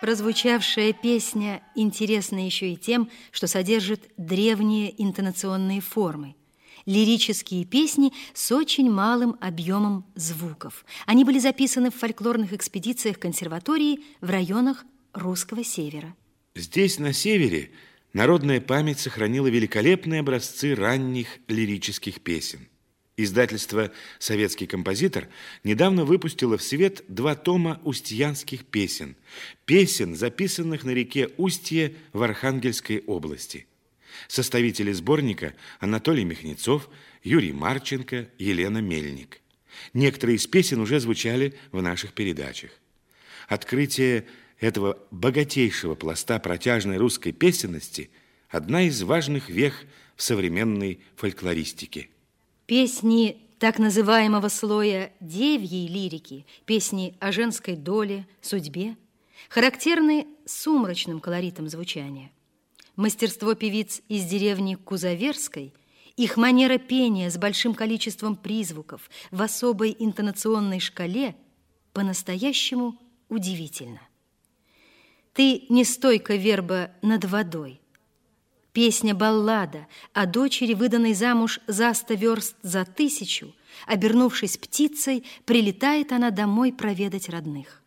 Прозвучавшая песня интересна еще и тем, что содержит древние интонационные формы. Лирические песни с очень малым объемом звуков. Они были записаны в фольклорных экспедициях консерватории в районах Русского Севера. Здесь, на севере, народная память сохранила великолепные образцы ранних лирических песен. Издательство «Советский композитор» недавно выпустило в свет 2 тома устьянских песен, записанных на реке Устье в Архангельской области. Составители сборника Анатолий Михнецов, Юрий Марченко, Елена Мельник. Некоторые из песен уже звучали в наших передачах. Открытие этого богатейшего пласта протяжной русской песенности – одна из важных вех в современной фольклористике. Песни так называемого слоя девьей лирики, песни о женской доле, судьбе, характерны сумрачным колоритом звучания. Мастерство певиц из деревни Кузаверской, их манера пения с большим количеством призвуков в особой интонационной шкале по-настоящему удивительно. «Ты не стойка верба над водой». Песня-баллада о дочери, выданной замуж за 100 верст за 1000, обернувшись птицей, прилетает она домой проведать родных.